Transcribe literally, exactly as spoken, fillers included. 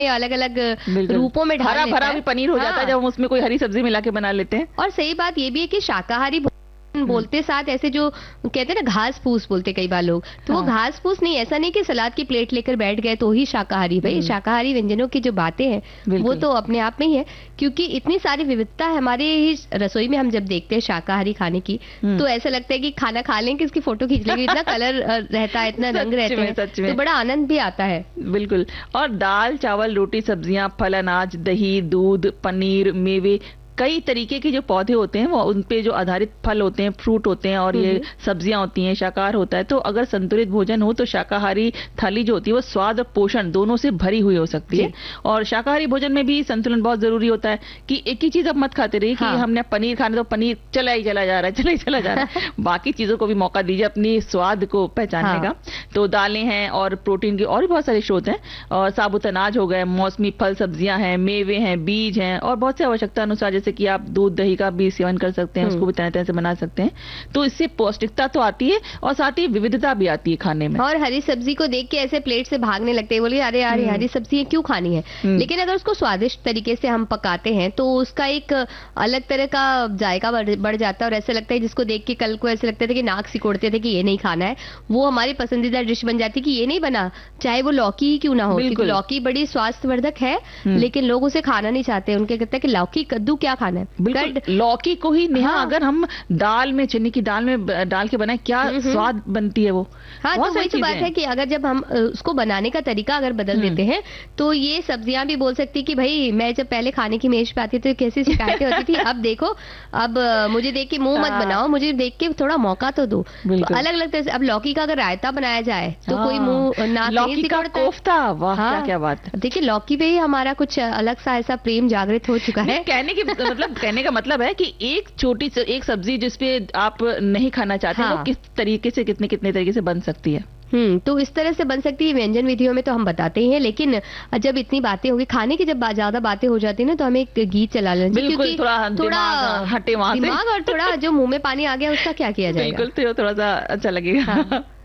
अलग अलग रूपों में ढाल हरा लेता भरा है। भी पनीर हो हाँ। जाता है जब हम उसमें कोई हरी सब्जी मिला के बना लेते हैं। और सही बात ये भी है कि शाकाहारी बोलते साथ ऐसे जो कहते हैं ना घास फूस बोलते कई बार लोग, तो हाँ। वो घास फूस नहीं, ऐसा नहीं कि सलाद की प्लेट लेकर बैठ गए तो ही शाकाहारी। भाई शाकाहारी व्यंजनों की जो बातें हैं वो तो अपने आप में ही है, क्योंकि इतनी सारी विविधता है हमारे ही रसोई में। हम जब देखते हैं शाकाहारी खाने की तो ऐसा लगता है कि खाना खा लें कि इसकी फोटो खींच लेंगे, इतना कलर रहता है, इतना रंग रहते हैं, सच में तो बड़ा आनंद भी आता है। बिल्कुल। और दाल चावल रोटी सब्जियां फल अनाज दही दूध पनीर मेवे कई तरीके के जो पौधे होते हैं वो उन पे जो आधारित फल होते हैं फ्रूट होते हैं और ये सब्जियां होती हैं शाकाहार होता है। तो अगर संतुलित भोजन हो तो शाकाहारी थाली जो होती है वो स्वाद और पोषण दोनों से भरी हुई हो सकती है। और शाकाहारी भोजन में भी संतुलन बहुत जरूरी होता है कि एक ही चीज अब मत खाते रहिए हाँ। कि हमने पनीर खाने तो पनीर चला ही चला जा रहा है चला ही चला जा रहा है बाकी चीजों को भी मौका दीजिए अपनी स्वाद को पहचानने हाँ। का। तो दालें हैं और प्रोटीन के और भी बहुत सारे स्रोत हैं, और साबुत अनाज हो गए, मौसमी फल सब्जियां हैं, मेवे हैं, बीज हैं, और बहुत से आवश्यकता अनुसार जैसे कि आप दूध दही का भी सेवन कर सकते हैं, उसको भी तरह तरह से बना सकते हैं। तो इससे पौष्टिकता तो आती है और साथ ही विविधता भी आती है खाने में। और हरी सब्जी को देख के ऐसे प्लेट से भागने लगते हैं, बोले अरे यार हरी सब्जी क्यों खानी है, लेकिन अगर उसको स्वादिष्ट तरीके से हम पकाते हैं तो उसका एक अलग तरह का जायका बढ़ जाता है। और ऐसा लगता है जिसको देख के कल को ऐसे लगता था कि नाक सिकोड़ते थे कि ये नहीं खाना है, वो हमारी पसंदीदा डिश बन जाती है कि ये नहीं बना, चाहे वो लौकी ही क्यों ना हो, क्योंकि लौकी बड़ी स्वास्थ्यवर्धक है लेकिन लोग उसे खाना नहीं चाहते। उनके कहते हैं कि लौकी कद्दू क्या खाना है। लौकी को ही नेहा हाँ। अगर हम दाल में चने की दाल में डाल के बनाए क्या स्वाद बनती है वो। हाँ, तो वही तो बात है कि अगर जब हम उसको बनाने का तरीका अगर बदल देते हैं तो ये सब्जियां भी बोल सकती कि भाई मैं जब पहले खाने की मेज पे आती थी तो कैसी शिकायतें होती थी, अब देखो अब मुझे देख के मुंह मत बनाओ, मुझे देख के थोड़ा मौका तो दो। तो अलग अलग तरह से अब लौकी का अगर रायता बनाया जाए तो कोई मुंह नाक नहीं सिकोड़ता। कोफ्ता, वाह क्या क्या बात है। देखिए लौकी पे ही हमारा कुछ अलग सा ऐसा प्रेम जागृत हो चुका है। कहने की मतलब कहने का मतलब है कि एक छोटी एक सब्जी जिसपे आप नहीं खाना चाहते हाँ। वो किस तरीके से कितने कितने तरीके से बन सकती है। हम्म तो इस तरह से बन सकती है। व्यंजन विधियों में तो हम बताते ही हैं, लेकिन जब इतनी बातें होगी खाने की, जब ज्यादा बातें हो जाती है ना तो हमें एक गीत चला लेना चाहिए, क्योंकि थोड़ा थोड़ा हटे वहां से दिमाग और थोड़ा जो मुंह में पानी आ गया उसका क्या किया जाएगा। बिल्कुल, तो थोड़ा सा अच्छा लगेगा। हाँ।